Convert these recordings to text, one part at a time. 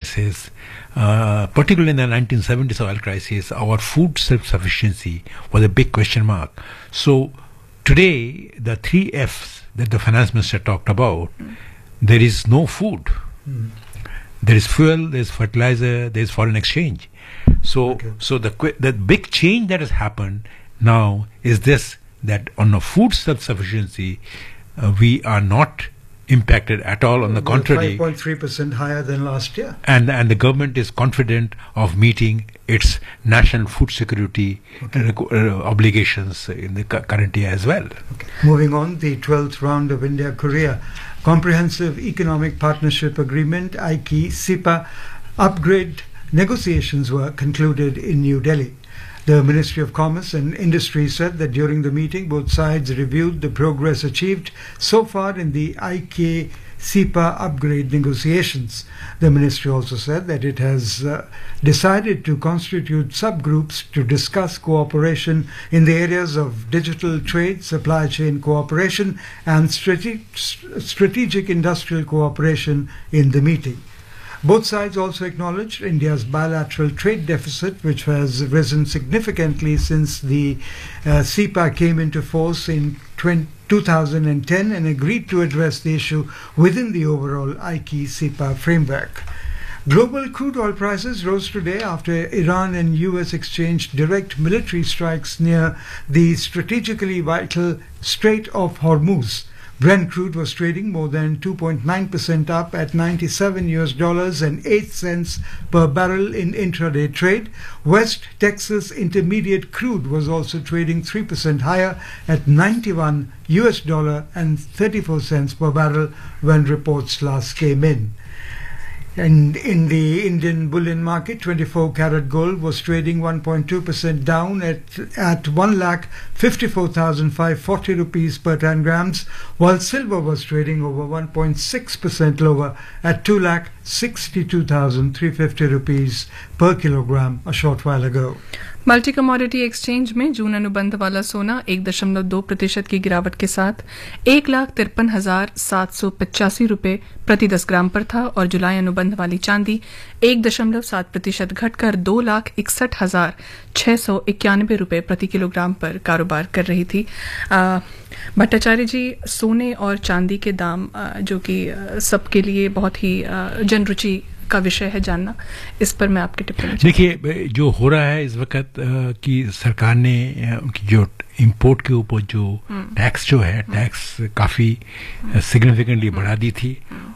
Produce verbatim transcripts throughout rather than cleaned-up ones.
crisis, uh, particularly in the nineteen seventies oil crisis, our food self-sufficiency was a big question mark. So today, the three F's that the finance minister talked about, mm. there is no food. Mm. There is fuel, there is fertilizer, there is foreign exchange. So, okay. so the the big change that has happened now is this, that on the food self-sufficiency, uh, we are not impacted at all. On the About contrary, five point three percent higher than last year. And and the government is confident of meeting its national food security okay. uh, obligations in the cu- current year as well. Okay. Moving on, the twelfth round of India-Korea Comprehensive Economic Partnership Agreement, I C E, C E P A, upgrade negotiations were concluded in New Delhi. The Ministry of Commerce and Industry said that during the meeting, both sides reviewed the progress achieved so far in the I C E C E P A upgrade negotiations. The ministry also said that it has uh, decided to constitute subgroups to discuss cooperation in the areas of digital trade, supply chain cooperation, and strate- strategic industrial cooperation in the meeting. Both sides also acknowledged India's bilateral trade deficit, which has risen significantly since the uh, C E P A came into force in two thousand ten, and agreed to address the issue within the overall I C E C E P A framework. Global crude oil prices rose today after Iran and U S exchanged direct military strikes near the strategically vital Strait of Hormuz. Brent crude was trading more than two point nine percent up at ninety-seven U S dollars and eight cents per barrel in intraday trade. West Texas Intermediate crude was also trading three percent higher at ninety-one U S dollar and thirty-four cents per barrel when reports last came in. And in the Indian bullion market, twenty-four karat gold was trading one point two percent down at at one lakh fifty-four thousand five hundred forty rupees per ten grams, while silver was trading over one point six percent lower at two lakh sixty-two thousand three hundred fifty rupees per kilogram a short while ago. Multi commodity exchange में जून अनुबंध वाला सोना एक दशमलव दो प्रतिशत की गिरावट के साथ एक लाख तिरपन हजार सात सौ पचासी रुपये प्रति दस ग्राम पर था, और जुलाई अनुबंध वाली चांदी एक दशमलव सात प्रतिशत घटकर दो लाख इकसठ हजार छह सौ इक्यानवे रुपये प्रति किलोग्राम पर कारोबार कर रही थी. भट्टाचार्य जी, सोने और चांदी के दाम आ, जो कि सबके लिए बहुत ही जनरुचि का विषय है जानना, इस पर मैं आपकी टिप्पणी. देखिए, जो हो रहा है इस वक्त कि सरकार ने जो इंपोर्ट के ऊपर जो टैक्स जो है टैक्स काफ़ी सिग्निफिकेंटली बढ़ा दी थी,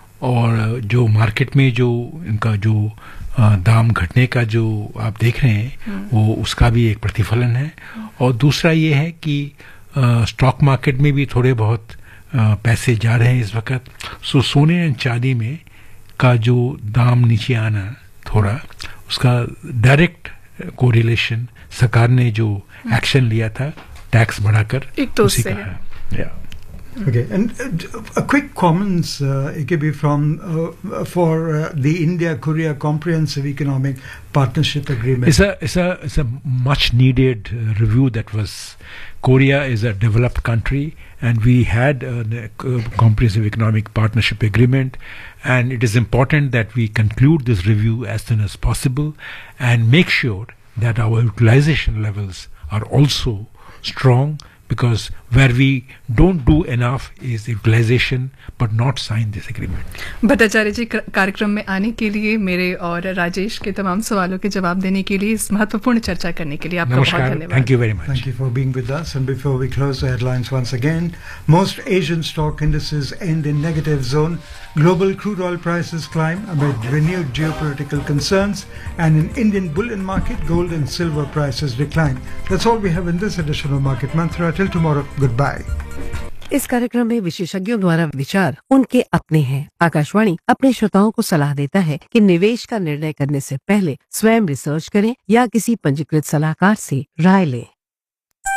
और जो मार्केट में जो इनका जो दाम घटने का जो आप देख रहे हैं वो उसका भी एक प्रतिफलन है. और दूसरा ये है कि स्टॉक मार्केट में भी थोड़े बहुत पैसे जा रहे हैं इस वक्त. सो सोने और चांदी में का जो दाम नीचे आना थोड़ा, उसका डायरेक्ट कोरिलेशन सरकार ने जो एक्शन लिया था टैक्स बढ़ाकर एक तो उसी का है. yeah. Okay, and uh, a quick comments, uh, it could be from uh, for uh, the India-Korea Comprehensive Economic Partnership Agreement. It's a it's a it's a much needed uh, review that was. Korea is a developed country, and we had a, a comprehensive economic partnership agreement, and it is important that we conclude this review as soon as possible and make sure that our utilization levels are also strong, because where we don't do enough is utilization but not sign this agreement. Bhattacharya जी, कार्यक्रम में आने के लिए, मेरे और राजेश के तमाम सवालों के जवाब देने के लिए, इस महत्वपूर्ण चर्चा करने के लिए आपका बहुत धन्यवाद. Thank you very much. Thank you for being with us. And before we close the headlines once again, most Asian stock indices end in negative zone. Global crude oil prices climb amid renewed geopolitical concerns, and in Indian bullion market, gold and silver prices decline. That's all we have in this edition of Market Mantra. Till tomorrow, goodbye. इस कार्यक्रम में विशेषज्ञों द्वारा विचार उनके अपने हैं. आकाशवाणी अपने श्रोताओं को सलाह देता है कि निवेश का निर्णय करने से पहले स्वयं रिसर्च करें या किसी पंजीकृत सलाहकार से राय लें.